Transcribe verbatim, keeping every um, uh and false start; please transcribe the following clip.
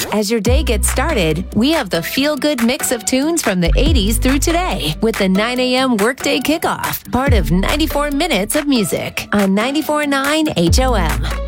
As your day gets started, we have the feel-good mix of tunes from the eighties through today with the nine a.m. Workday Kickoff, part of ninety-four minutes of music on ninety-four point nine H O M.